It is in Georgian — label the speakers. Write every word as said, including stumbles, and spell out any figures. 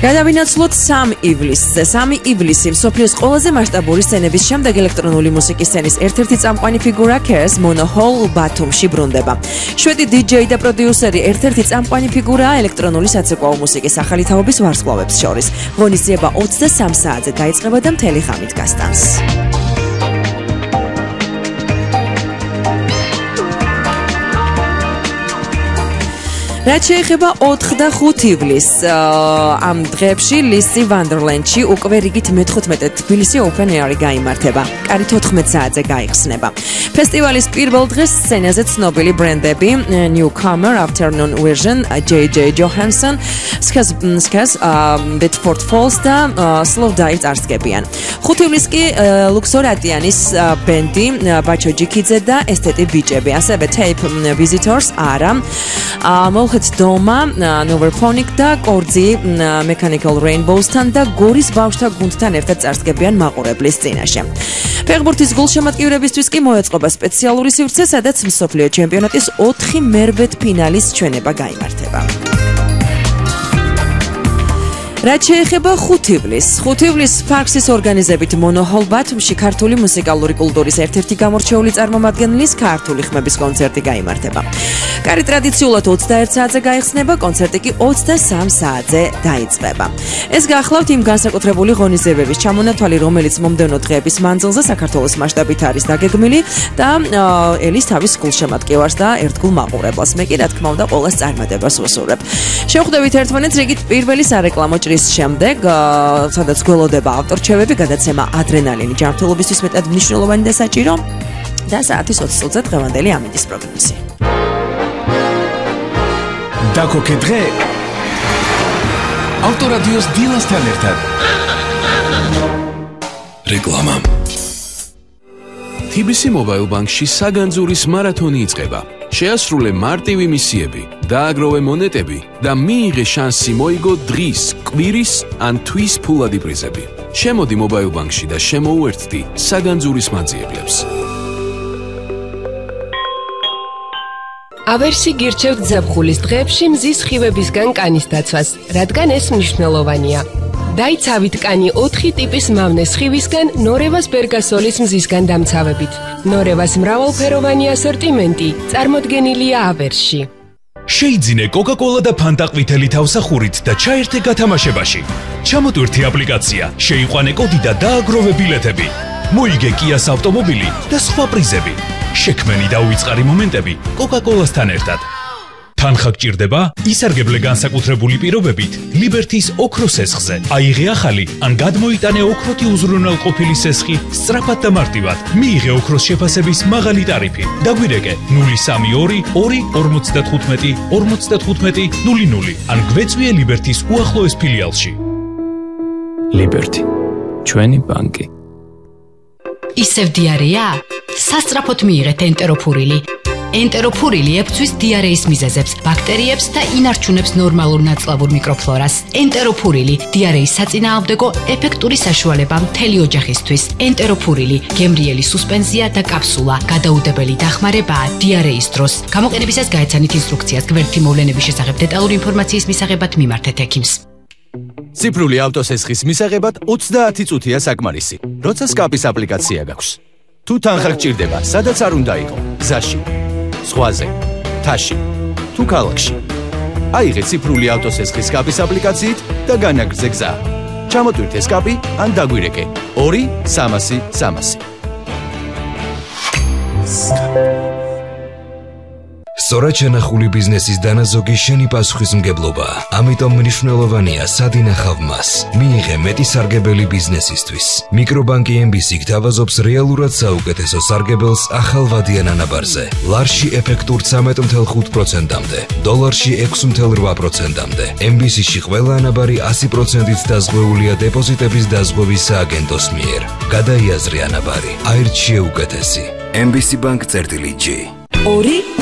Speaker 1: გადავინაცვლოთ სამი ივლისზე. სამი ივლისი მსოფლიოს ყველაზე მასშტაბური სცენების შემდეგ ელექტრონული მუსიკის სცენის ერთ-ერთი წამყვანი ფიგურა Kers Monohol ბათუმში ბრუნდება. შვედი დი-ჯეი და პროდიუსერი ერთ-ერთი წამყვანი ფიგურაა ელექტრონული საცეკვაო მუსიკის ახალი თაობის ვარსკვლავებს შორის. ღონისძიება ოცდასამ საათზე დაიწყება და მთელი ღამით გასტანს. რაც შეეხება ოთხ და ხუთ ივლისს, ამ დღეებში ლისი ვანდერლენდში უკვე რიგით მეთხუთმეტე თბილისი Open Air-ი გაიმართება. კარი თოთხმეტ საათზე გაიხსნება. ფესტივალის პირველ დღეს სცენაზე ცნობილი ბრენდები Newcomer, Afternoon Vision, ჯეი ჯეი Johansson, Skaz Skaz, Bedford Falls და Slow Dive წარსდგებიან. ხუთ ივლისს კი Luxor Atianis ბენდი, ბაჩო ჯიქიძე და ესთეტი ბიჭები, ასევე Tape Visitors, არა, მოლხეთ დომა, Noverphonic და კორძი Mechanical Rainbows-თან და გორის ბავშვთა გუნდთან ერთად წარსდგებიან მაყურებლის წინაშე. ფეხბურთის გულშემატკივრებისთვის კი მოეწყობა სპეციალური სივრცე, სადაც მსოფლიო ჩემპიონატის ოთხი მერვედ ფინალის ჩვენება გაიმართება. რაც შეეხება ხუთ ივლისს, ხუთ ივლისს Sparks-ის ორგანიზებით Monohol ბათუმში ქართული მუსიკალური კულტურის ერთ-ერთი გამორჩეული წარმომადგენლის ქართული ხმების კონცერტი გაიმართება. კარი ტრადიციულად ოცდაერთ საათზე გაიხსნება, კონცერტი კი ოცდასამ საათზე დაიწყება. ეს გახლავთ იმ განსაკუთრებული ღონისძიებების ჩამონათვალი, რომელიც მომდევნო დღეების მანძილზე საქართველოს მასშტაბით არის დაგეგმილი და ელის თავის გულშემატკივარს და ერთგულ მაყურებელს. მე კი რა თქმა უნდა ყოველს წარმატებას ვუსურვებ. შევხვდებით ერთმანეთს რიგით პირველი სარეკლამო ჭრის შემდეგ, სადაც გველოდება ავტორჩევები, გადაცემა ადრენალინი ჯანმრთელობისთვის მეტად მნიშვნელოვანი და საჭირო და საათის ოცი წუთზე დღევანდელი ამინდის პროგნოზი.
Speaker 2: დაკოკე დღე ავტორადიოს დილასთან ერთად. რეკლამა. თი ბი სი Mobile Bank-ში საგანძურის მარათონი იწყება. შეასრულე მარტივი მისიები, დააგროვე მონეტები და მიიღე შანსი მოიგო დღის, კვირის ან თვის ფულადი პრიზები. შემოდი Mobile Bank-ში და შემოუერთდი საგანძურის მანძიებლებს.
Speaker 3: ავერსი გირჩევთ ზაფხულის დღეებში მზის ხივებისგან კანის დაცვას, რადგან ეს მნიშვნელოვანია. დაიცავით კანი ოთხი ტიპის მავნე სხივისგან ნორევას ბერგასოლის მზისგან დამცავებით. ნორევას მრავალფეროვანი ასორტიმენტი წარმოდგენილია ავერსში.
Speaker 4: შეიძინე Coca-Cola და Fanta ყვითელი თავსახურით და ჩაერთე გათამაშებაში. ჩამოტვირთი აპლიკაცია, შეიყვანე კოდი და დააგროვე ბილეთები. მოიგე Kia-ს ავტომობილი და სხვა პრიზები. შექმენი და უიწყარი მომენტები Coca-Cola-სთან ერთად. თანხა გჭირდება? ისარგებლე განსაკუთრებული პირობებით Liberty-ს ოქროს სესხზე. აიღე ახალი ან გადმოიტანე ოქროთი უზრუნველყოფილი სესხი სწრაფად და მარტივად. მიიღე ოქროს შეფასების მაღალი ტარიფი. დაგვირეკე ნული სამი ორი ორი ორმოცდათხუთმეტი ორმოცდათხუთმეტი ნული ნული ან გვეწვიე Liberty-ს უახლოეს ფილიალში.
Speaker 5: Liberty. ჩვენი ბანკი.
Speaker 6: ისევ დიარეა? სასწრაფოდ მიიღეთ ენტეროფურილი. ენტეროფურილი ებწვის დიარეის მიზეზებს, ბაქტერიებს და ინარჩუნებს ნორმალურ ნაწლავურ მიკროფლორას. ენტეროფურილი დიარეის საწინააღმდეგო ეფექტური საშუალება მთელი ოჯახისთვის. ენტეროფურილი გემრიელი სუსპენზია და კაფსულა, გადაუდებელი დახმარებაა დიარეის დროს. გამოყენებისას გაეცანით ინსტრუქციას. გვერდითი მოვლენების შესახებ დეტალური ინფორმაციის მისაღებად მიმართეთ ექიმს.
Speaker 7: ციფრული ავტოსესხის მისაღებად ოცდაათი წუთია საკმარისი. როცა სკაპის აპლიკაცია გაქვს. თუ თანხა გჭირდება, სადაც არ უნდა იყო, გზაში, ზღვაზე, მთაში, თუ ქალაქში. აიღე ციფრული ავტოსესხის სკაპის აპლიკაციით და განაგრძე გზა. ჩამოტვირთე სკაპი ან დაგვირეკე ორი სამასი სამასი.
Speaker 8: სწორად შენახული ბიზნესის დანაზოგი შენი პასუხისმგებლობაა. ამიტომ მნიშვნელოვანია სად ინახავ მას. მიიღე მეტი სარგებელი ბიზნესისთვის. მიკრობანკი ემ ბი სი გთავაზობს რეალურად საუკეთესო სარგებელს ახალვადიან ანაბარზე. ლარში ეფექტურ ცამეტ ათი ხუთი პროცენტამდე, დოლარში ექვსი ათი რვა პროცენტამდე. ემ ბი სი-ში ყველა ანაბარი ასი პროცენტით დაზღვეულია დეპოზიტების დაზღვევის სააგენტოს მიერ. გადაიაზრე ანაბარი. აირჩიე უკეთესი. ემ ბი სი Bank წერტილი ჯი.
Speaker 1: ორი